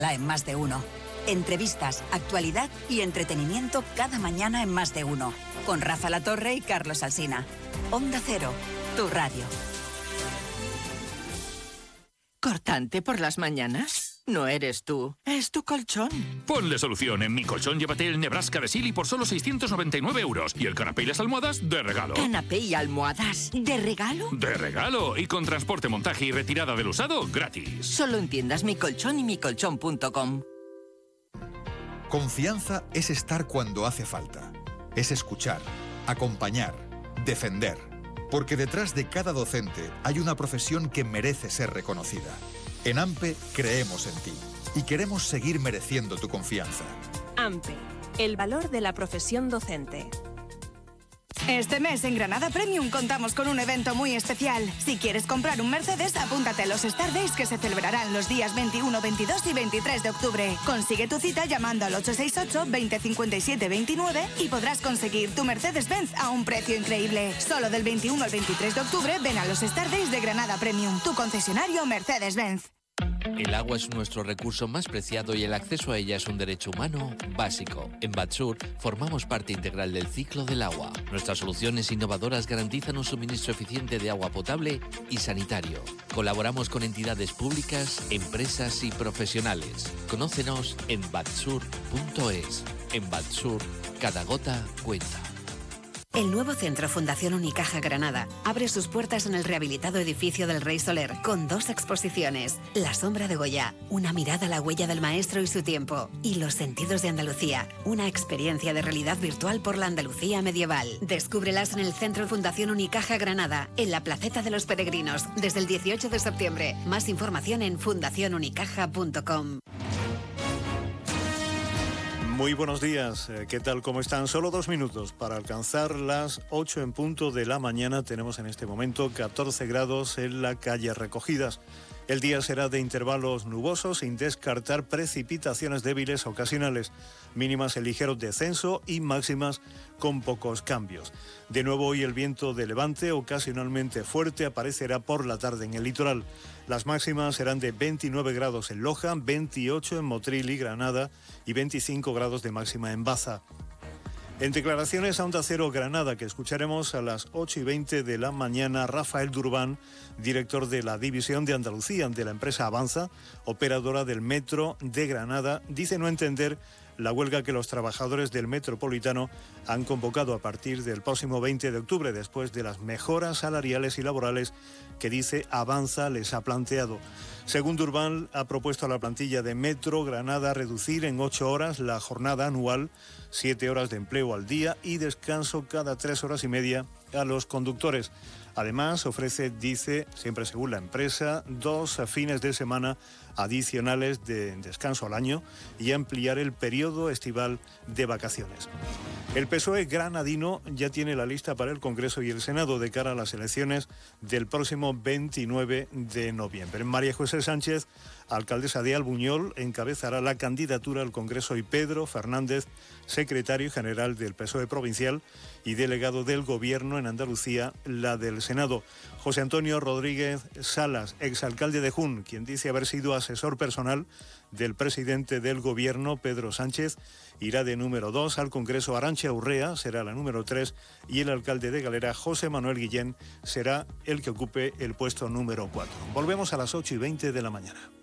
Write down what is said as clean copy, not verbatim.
En Más de Uno. Entrevistas, actualidad y entretenimiento cada mañana en Más de Uno. Con Rafa Latorre y Carlos Alsina. Onda Cero, tu radio. ¿Cortante por las mañanas? No eres tú, es tu colchón. Ponle solución. En Mi Colchón llévate el Nebraska de Silly por solo 699 euros. Y el canapé y las almohadas de regalo. ¿Canapé y almohadas de regalo? ¡De regalo! Y con transporte, montaje y retirada del usado gratis. Solo en tiendas Mi Colchón y micolchón.com. Confianza es estar cuando hace falta. Es escuchar, acompañar, defender. Porque detrás de cada docente hay una profesión que merece ser reconocida. En AMPE creemos en ti y queremos seguir mereciendo tu confianza. AMPE, el valor de la profesión docente. Este mes en Granada Premium contamos con un evento muy especial. Si quieres comprar un Mercedes, apúntate a los Star Days que se celebrarán los días 21, 22 y 23 de octubre. Consigue tu cita llamando al 868 20 57 29 y podrás conseguir tu Mercedes-Benz a un precio increíble. Solo del 21 al 23 de octubre ven a los Star Days de Granada Premium, tu concesionario Mercedes-Benz. El agua es nuestro recurso más preciado y el acceso a ella es un derecho humano básico. En Batsur formamos parte integral del ciclo del agua. Nuestras soluciones innovadoras garantizan un suministro eficiente de agua potable y sanitario. Colaboramos con entidades públicas, empresas y profesionales. Conócenos en batsur.es. En Batsur, cada gota cuenta. El nuevo Centro Fundación Unicaja Granada abre sus puertas en el rehabilitado edificio del Rey Soler con 2 exposiciones. La sombra de Goya, una mirada a la huella del maestro y su tiempo. Y Los sentidos de Andalucía, una experiencia de realidad virtual por la Andalucía medieval. Descúbrelas en el Centro Fundación Unicaja Granada, en la Placeta de los Peregrinos, desde el 18 de septiembre. Más información en fundacionunicaja.com. Muy buenos días, ¿qué tal? ¿Cómo están? Solo 2 minutos para alcanzar las 8 en punto de la mañana. Tenemos en este momento 14 grados en la calle Recogidas. El día será de intervalos nubosos sin descartar precipitaciones débiles ocasionales, mínimas en ligero descenso y máximas con pocos cambios. De nuevo hoy el viento de levante ocasionalmente fuerte aparecerá por la tarde en el litoral. Las máximas serán de 29 grados en Loja, 28 en Motril y Granada y 25 grados de máxima en Baza. En declaraciones a Onda Cero Granada, que escucharemos a las 8:20 de la mañana, Rafael Durbán, director de la División de Andalucía de la empresa Avanza, operadora del Metro de Granada, dice no entender la huelga que los trabajadores del Metropolitano han convocado a partir del próximo 20 de octubre, después de las mejoras salariales y laborales que dice Avanza les ha planteado. Según Durbán, ha propuesto a la plantilla de Metro Granada reducir en 8 horas la jornada anual, 7 horas de empleo al día y descanso cada 3 horas y media a los conductores. Además, ofrece, dice, siempre según la empresa, 2 fines de semana adicionales de descanso al año y ampliar el periodo estival de vacaciones. El PSOE granadino ya tiene la lista para el Congreso y el Senado de cara a las elecciones del próximo 29 de noviembre. María José Sánchez, alcaldesa de Albuñol, encabezará la candidatura al Congreso y Pedro Fernández, secretario general del PSOE provincial y delegado del Gobierno en Andalucía, la del Senado. José Antonio Rodríguez Salas, exalcalde de Jun, quien dice haber sido asesor personal del presidente del Gobierno, Pedro Sánchez, irá de número 2 al Congreso. Arantxa Urrea será la número 3 y el alcalde de Galera, José Manuel Guillén, será el que ocupe el puesto número 4. Volvemos a las 8:20 de la mañana.